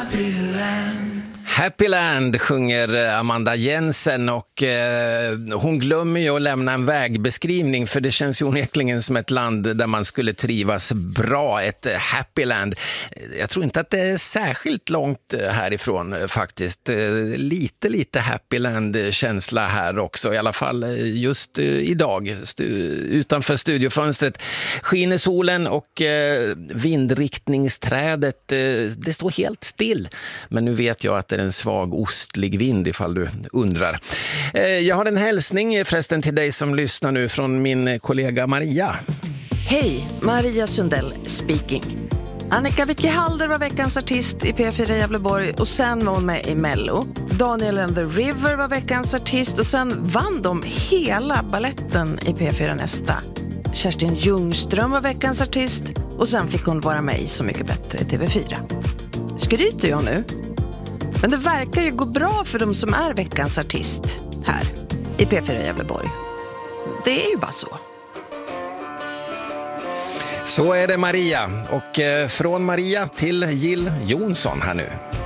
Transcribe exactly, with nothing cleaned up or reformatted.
Happyland. Happyland sjunger Amanda Jensen och eh, hon glömmer ju att lämna en vägbeskrivning, för det känns ju onekligen som ett land där man skulle trivas bra, ett Happyland. Jag tror inte att det är särskilt långt härifrån faktiskt. Lite, lite Happyland-känsla här också, i alla fall just idag. Stu- utanför studiofönstret skiner solen och eh, vindriktningsträdet, eh, det står helt still. Men nu vet jag att det är en svag ostlig vind ifall du undrar. Jag har en hälsning förresten till dig som lyssnar nu från min kollega Maria. Hej, Maria Sundell speaking. Annika Wicke-Halder var veckans artist i P fyra Gävleborg och sen var hon med i Mello. Daniel and the River var veckans artist och sen vann de hela balletten i P fyra Nästa. Kerstin Ljungström var veckans artist och sen fick hon vara med i Så mycket bättre i T V fyra. Skryter jag nu? Men det verkar ju gå bra för de som är veckans artist här i P fyra Gävleborg. Det är ju bara så. Så är det, Maria. Och från Maria till Jill Johnson här nu.